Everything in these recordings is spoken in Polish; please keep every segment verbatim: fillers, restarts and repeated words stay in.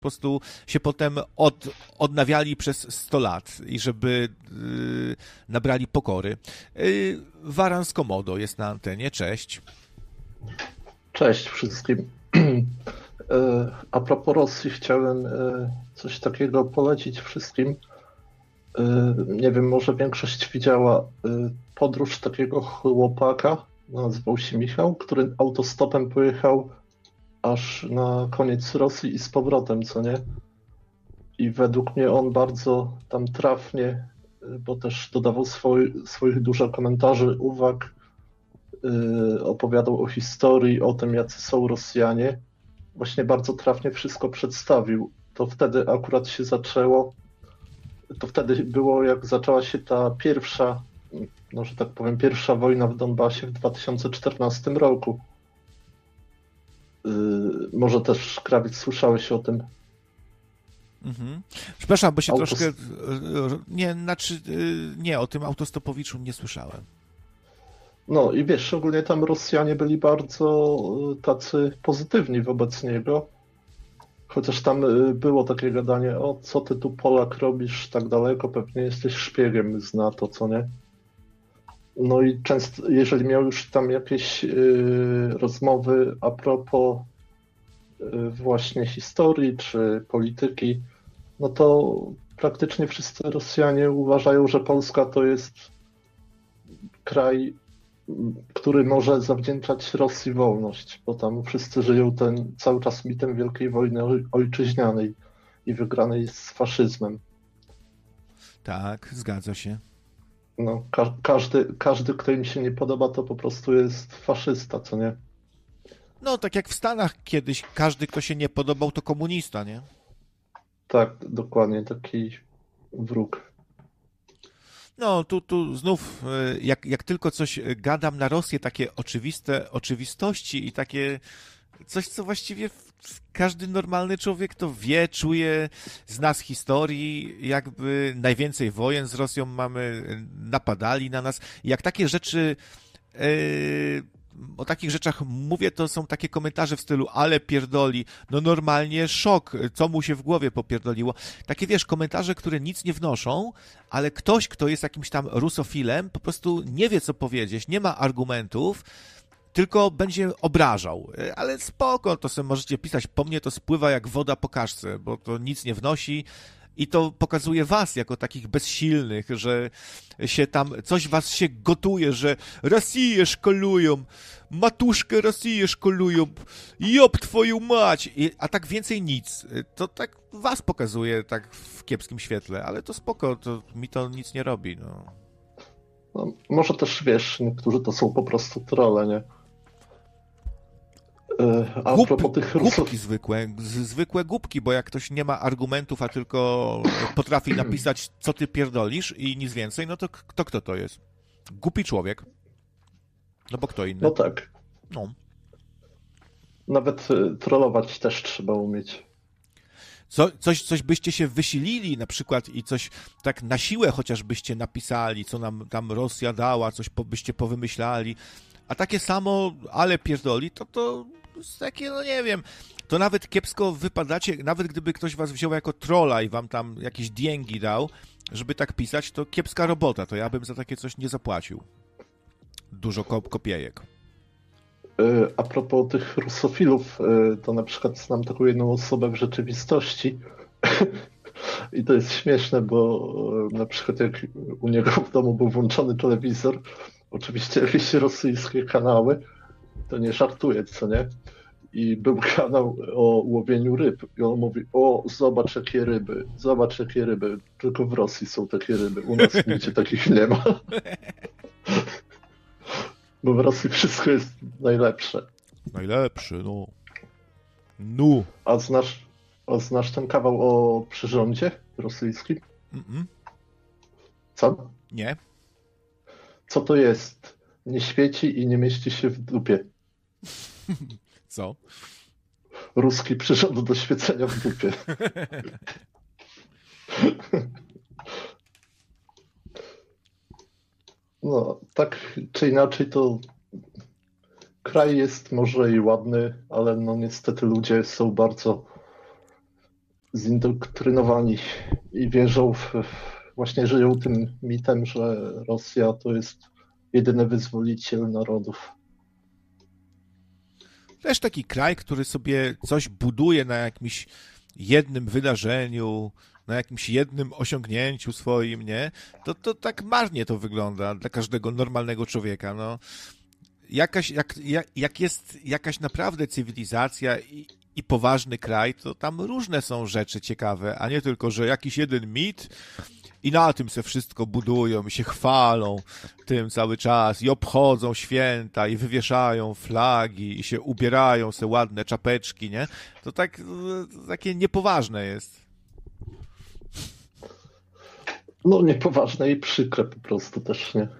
po prostu się potem od, odnawiali przez sto lat i żeby yy, nabrali pokory. Yy, Waran z Komodo jest na antenie, cześć. Cześć wszystkim. A propos Rosji chciałem coś takiego polecić wszystkim. Nie wiem, może większość widziała podróż takiego chłopaka, nazywał się Michał, który autostopem pojechał aż na koniec Rosji i z powrotem, co nie? I według mnie on bardzo tam trafnie, bo też dodawał swoi, swoich dużo komentarzy, uwag, yy, opowiadał o historii, o tym, jacy są Rosjanie. Właśnie bardzo trafnie wszystko przedstawił. To wtedy akurat się zaczęło, to wtedy było, jak zaczęła się ta pierwsza, no że tak powiem, pierwsza wojna w Donbasie w dwa tysiące czternastym roku. Yy, może też, Krawiec, słyszałeś o tym? Mhm. Przepraszam, bo się Autos... troszkę... Nie, znaczy, nie, o tym autostopowiczu nie słyszałem. No i wiesz, ogólnie tam Rosjanie byli bardzo tacy pozytywni wobec niego. Chociaż tam było takie gadanie, o co ty tu Polak robisz tak daleko, pewnie jesteś szpiegiem z NATO, co nie? No i często, jeżeli miał już tam jakieś yy, rozmowy a propos yy, właśnie historii czy polityki, no to praktycznie wszyscy Rosjanie uważają, że Polska to jest kraj, który może zawdzięczać Rosji wolność, bo tam wszyscy żyją ten cały czas mitem Wielkiej Wojny Ojczyźnianej i wygranej z faszyzmem. Tak, zgadza się. No, ka- każdy, każdy, kto im się nie podoba, to po prostu jest faszysta, co nie? No, tak jak w Stanach kiedyś, każdy, kto się nie podobał, to komunista, nie? Tak, dokładnie, taki wróg. No, tu, tu znów, jak, jak tylko coś gadam na Rosję, takie oczywiste oczywistości i takie coś, co właściwie każdy normalny człowiek to wie, czuje, zna z historii, jakby najwięcej wojen z Rosją mamy, napadali na nas. I jak takie rzeczy... Yy, o takich rzeczach mówię, to są takie komentarze w stylu ale pierdoli, no normalnie szok, co mu się w głowie popierdoliło. Takie, wiesz, komentarze, które nic nie wnoszą, ale ktoś, kto jest jakimś tam rusofilem, po prostu nie wie, co powiedzieć, nie ma argumentów, tylko będzie obrażał. Ale spoko, to sobie możecie pisać, po mnie to spływa jak woda po kaszce, bo to nic nie wnosi. I to pokazuje was jako takich bezsilnych, że się tam, coś was się gotuje, że Rosję szkolują, matuszkę Rosję szkolują, job twoją mać, I, a tak więcej nic. To tak was pokazuje tak w kiepskim świetle, ale to spoko, to mi to nic nie robi, no. No, może też, wiesz, niektórzy to są po prostu trolle, nie? A Głup, propos tych Rusów... Głupki zwykłe, z, zwykłe głupki, bo jak ktoś nie ma argumentów, a tylko potrafi napisać, co ty pierdolisz i nic więcej, no to kto kto to jest? Głupi człowiek. No bo kto inny? No tak. No. Nawet trollować też trzeba umieć. Co, coś, coś byście się wysilili na przykład i coś tak na siłę chociażbyście napisali, co nam tam Rosja dała, coś po, byście powymyślali, a takie samo, ale pierdoli, to to takie, no nie wiem, to nawet kiepsko wypadacie, nawet gdyby ktoś was wziął jako trolla i wam tam jakieś dięgi dał, żeby tak pisać, to kiepska robota, to ja bym za takie coś nie zapłacił. Dużo kop- kopiejek. A propos tych rusofilów, to na przykład znam taką jedną osobę w rzeczywistości i to jest śmieszne, bo na przykład jak u niego w domu był włączony telewizor, oczywiście jakieś rosyjskie kanały, to nie żartuję, co nie? I był kanał o łowieniu ryb i on mówi, o zobacz jakie ryby, zobacz jakie ryby, tylko w Rosji są takie ryby, u nas nigdzie takich nie ma. Bo w Rosji wszystko jest najlepsze. Najlepsze, no. No. A znasz, a znasz ten kawał o przyrządzie rosyjskim? Mm-mm. Co? Nie. Co to jest? Nie świeci i nie mieści się w dupie. Co? Ruski przyrząd do świecenia w dupie. No, tak czy inaczej to kraj jest może i ładny, ale no niestety ludzie są bardzo zindoktrynowani i wierzą w, właśnie żyją tym mitem, że Rosja to jest jedyny wyzwoliciel narodów. Też taki kraj, który sobie coś buduje na jakimś jednym wydarzeniu, na jakimś jednym osiągnięciu swoim, nie? To, to tak marnie to wygląda dla każdego normalnego człowieka, no. Jakaś, jak, jak, jak jest jakaś naprawdę cywilizacja i, i poważny kraj, to tam różne są rzeczy ciekawe, a nie tylko, że jakiś jeden mit i na tym se wszystko budują i się chwalą tym cały czas i obchodzą święta i wywieszają flagi i się ubierają se ładne czapeczki, nie? To tak, to takie niepoważne jest. No niepoważne i przykre po prostu też, nie?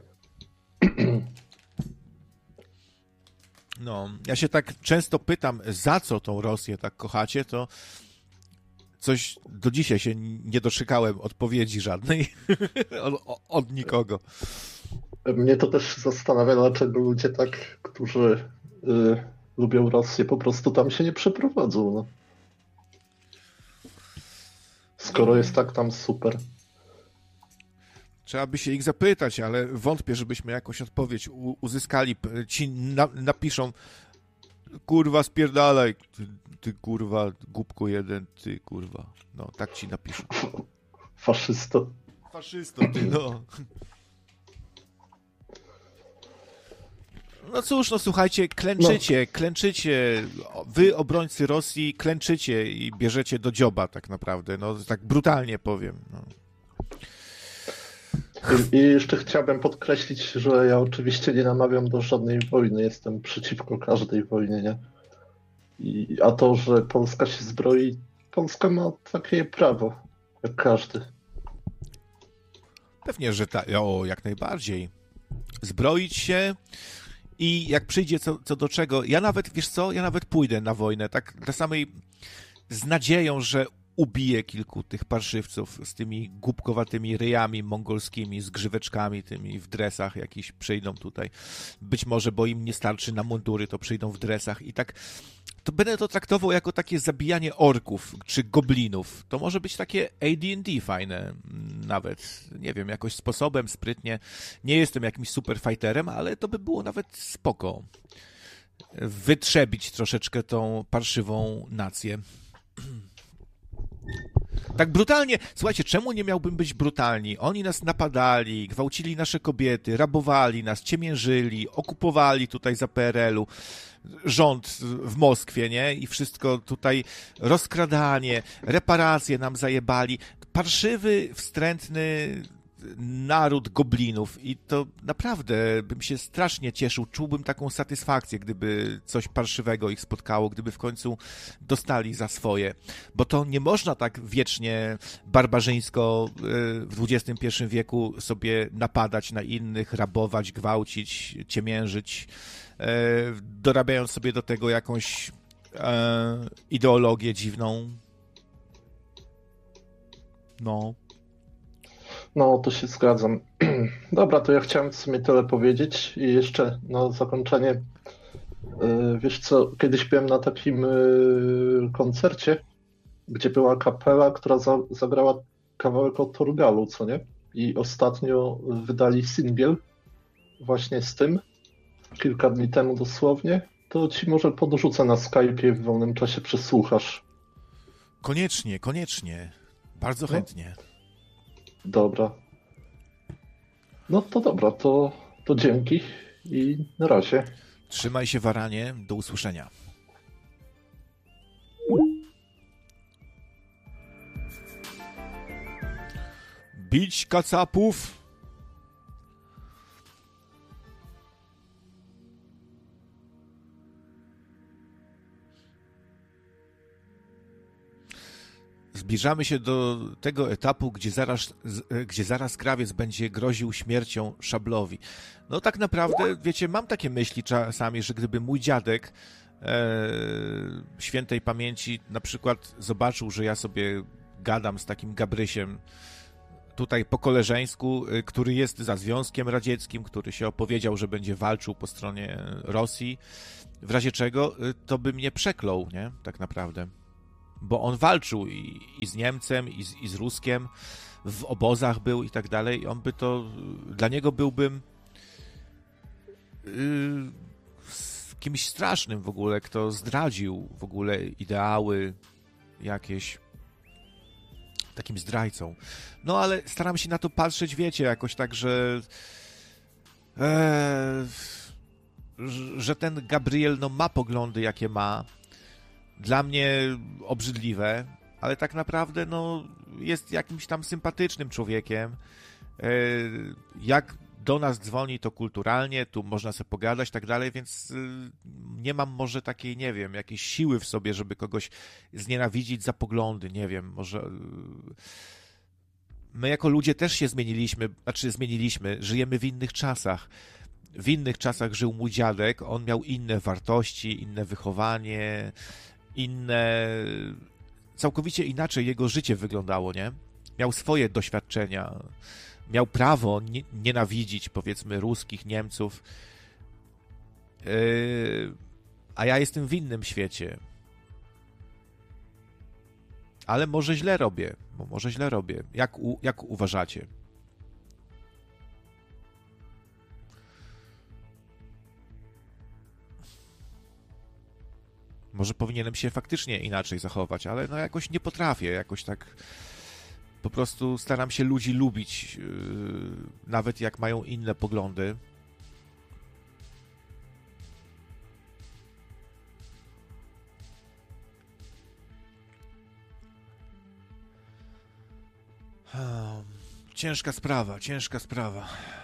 No, ja się tak często pytam, za co tą Rosję tak kochacie, to coś do dzisiaj się nie doszukałem odpowiedzi żadnej od, od nikogo. Mnie to też zastanawia, dlaczego ludzie tak, którzy y, lubią Rosję, po prostu tam się nie przeprowadzą. No. Skoro jest tak tam super. Trzeba by się ich zapytać, ale wątpię, żebyśmy jakąś odpowiedź u- uzyskali. Ci na- napiszą, kurwa spierdalaj, ty, ty kurwa głupku jeden, ty kurwa. No, tak ci napiszą. Faszysto. Faszysto, ty, no. No cóż, no słuchajcie, klęczycie, no. klęczycie, wy obrońcy Rosji klęczycie i bierzecie do dzioba tak naprawdę, no tak brutalnie powiem. No. I, I jeszcze chciałbym podkreślić, że ja oczywiście nie namawiam do żadnej wojny, jestem przeciwko każdej wojnie, nie? I, a to, że Polska się zbroi, Polska ma takie prawo, jak każdy. Pewnie, że tak, o, jak najbardziej. Zbroić się i jak przyjdzie co, co do czego, ja nawet, wiesz co, ja nawet pójdę na wojnę, tak dla samej z nadzieją, że ubiję kilku tych parszywców z tymi głupkowatymi ryjami mongolskimi, z grzyweczkami tymi w dresach jakiś przyjdą tutaj. Być może, bo im nie starczy na mundury, to przyjdą w dresach i tak to będę to traktował jako takie zabijanie orków czy goblinów. To może być takie A D and D fajne nawet. Nie wiem, jakoś sposobem, sprytnie. Nie jestem jakimś super fighterem, ale to by było nawet spoko. Wytrzebić troszeczkę tą parszywą nację. Tak brutalnie, słuchajcie, czemu nie miałbym być brutalni? Oni nas napadali, gwałcili nasze kobiety, rabowali nas, ciemiężyli, okupowali tutaj za P R L-u rząd w Moskwie, nie? I wszystko tutaj rozkradanie, reparacje nam zajebali. Parszywy, wstrętny naród goblinów i to naprawdę bym się strasznie cieszył, czułbym taką satysfakcję, gdyby coś parszywego ich spotkało, gdyby w końcu dostali za swoje, bo to nie można tak wiecznie barbarzyńsko w dwudziestym pierwszym wieku sobie napadać na innych, rabować, gwałcić, ciemiężyć, dorabiając sobie do tego jakąś ideologię dziwną. No. No, to się zgadzam. Dobra, to ja chciałem w sumie tyle powiedzieć i jeszcze na zakończenie. Wiesz co, kiedyś byłem na takim koncercie, gdzie była kapela, która za, zagrała kawałek o Torgalu, co nie? I ostatnio wydali singiel właśnie z tym, kilka dni temu dosłownie. To ci może podrzucę na Skype'ie, w wolnym czasie przesłuchasz. Koniecznie, koniecznie. Bardzo no? chętnie. Dobra. No to dobra, to, to dzięki i na razie. Trzymaj się, Waranie. Do usłyszenia. Bić kacapów. Zbliżamy się do tego etapu, gdzie zaraz, gdzie zaraz krawiec będzie groził śmiercią Szablowi. No tak naprawdę, wiecie, mam takie myśli czasami, że gdyby mój dziadek e, świętej pamięci na przykład zobaczył, że ja sobie gadam z takim Gabrysiem tutaj po koleżeńsku, który jest za Związkiem Radzieckim, który się opowiedział, że będzie walczył po stronie Rosji, w razie czego to by mnie przeklął, nie? Tak naprawdę. bo on walczył i, i z Niemcem, i z, i z Ruskiem, w obozach był i tak dalej. On by to, dla niego byłbym yy, kimś strasznym w ogóle, kto zdradził w ogóle ideały jakieś, takim zdrajcą. No ale staram się na to patrzeć, wiecie, jakoś tak, że e, że ten Gabriel no, ma poglądy, jakie ma. Dla mnie obrzydliwe, ale tak naprawdę no, jest jakimś tam sympatycznym człowiekiem. E, jak do nas dzwoni, to kulturalnie, tu można sobie pogadać i tak dalej, więc y, nie mam może takiej, nie wiem, jakiejś siły w sobie, żeby kogoś znienawidzić za poglądy, nie wiem, może... Y, my jako ludzie też się zmieniliśmy, znaczy zmieniliśmy, żyjemy w innych czasach. W innych czasach żył mój dziadek, on miał inne wartości, inne wychowanie, inne... Całkowicie inaczej jego życie wyglądało, nie? Miał swoje doświadczenia, miał prawo nie, nienawidzić, powiedzmy, ruskich, Niemców, yy, a ja jestem w innym świecie. Ale może źle robię, bo może źle robię. Jak, u, jak uważacie? Może powinienem się faktycznie inaczej zachować, ale no jakoś nie potrafię, jakoś tak po prostu staram się ludzi lubić, yy, nawet jak mają inne poglądy. Hmm, ciężka sprawa, ciężka sprawa.